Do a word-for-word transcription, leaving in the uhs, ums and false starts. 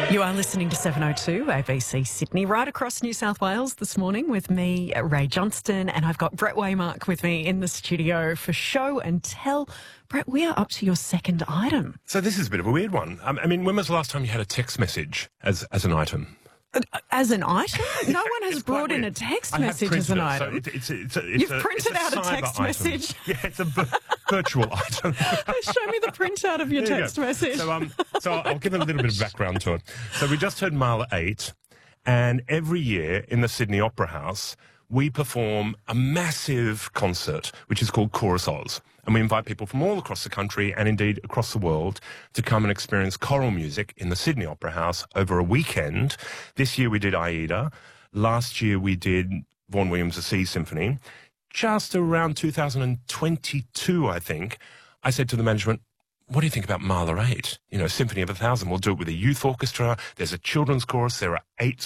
You are listening to seven oh two A B C Sydney, right across New South Wales this morning with me, Ray Johnston, and I've got Brett Waymark with me in the studio for Show and Tell. Brett, we are up to your second item. So this is a bit of a weird one. Um, I mean, when was the last time you had a text message as, as an item? As an item? No one has brought in a text message as an item. So it, it's, it's a, it's You've a, printed it's a out a text item. message. Yeah, it's a v- virtual item. Show me the printout of your There you text go. message. So, um, so I'll give a little bit of background to it. So we just heard Mile eight, and every year in the Sydney Opera House, we perform a massive concert, which is called Chorus Oz. And we invite people from all across the country and indeed across the world to come and experience choral music in the Sydney Opera House over a weekend. This year we did Aida. Last year we did Vaughan Williams' The Sea Symphony. Just around two thousand twenty-two, I think, I said to the management, what do you think about Mahler eight? You know, Symphony of a Thousand. We'll do it with a youth orchestra. There's a children's chorus. There are eight